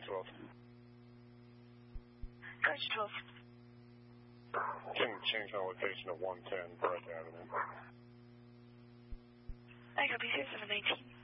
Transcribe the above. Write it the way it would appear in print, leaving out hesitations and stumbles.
12. Garage 12. Can change my location to 110 Bright Avenue. I copy 719.